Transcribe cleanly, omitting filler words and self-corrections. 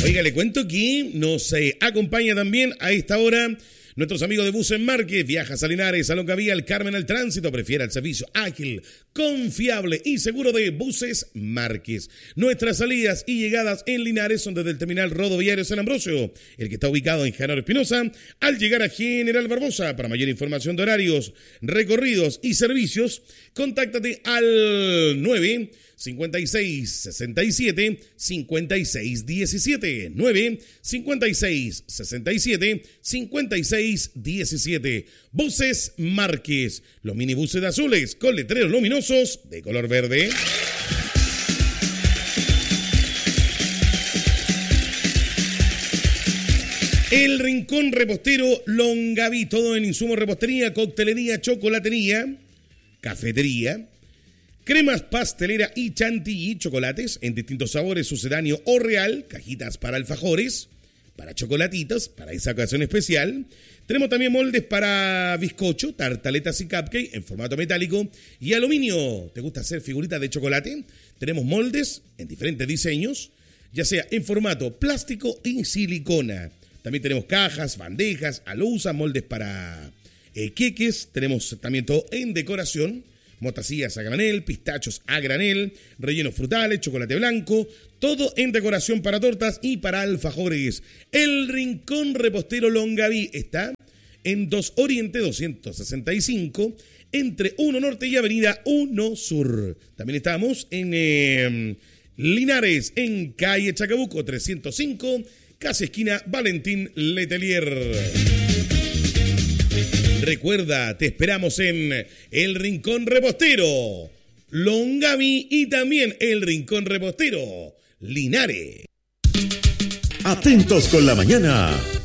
Oiga, le cuento que nos acompaña también a esta hora nuestros amigos de Buses Márquez. Viajas a Linares, a Longaví, al Carmen, al Tránsito. Prefiera el servicio ágil, confiable y seguro de Buses Márquez. Nuestras salidas y llegadas en Linares son desde el terminal rodoviario San Ambrosio, el que está ubicado en Genaro Espinosa, al llegar a General Barbosa. Para mayor información de horarios, recorridos y servicios, contáctate al 95667-5617, 95667-5617. Buses Márquez, los minibuses de azules con letreros luminosos de color verde. El Rincón Repostero Longaví, todo en insumos repostería, coctelería, chocolatería, cafetería, cremas, pastelera y chantilly, chocolates en distintos sabores, sucedáneo o real, cajitas para alfajores, para chocolatitos, para esa ocasión especial. Tenemos también moldes para bizcocho, tartaletas y cupcake en formato metálico y aluminio. ¿Te gusta hacer figuritas de chocolate? Tenemos moldes en diferentes diseños, ya sea en formato plástico y silicona. También tenemos cajas, bandejas, alusas, moldes para queques. Tenemos también todo en decoración. Mostacillas a granel, pistachos a granel, rellenos frutales, chocolate blanco, todo en decoración para tortas y para alfajores. El Rincón Repostero Longaví está en 2 Oriente 265, entre 1 Norte y Avenida 1 Sur. También estamos en Linares, en calle Chacabuco 305, casi esquina Valentín Letelier. Recuerda, te esperamos en el Rincón Repostero Longaví y también el Rincón Repostero Linares. Atentos con la mañana.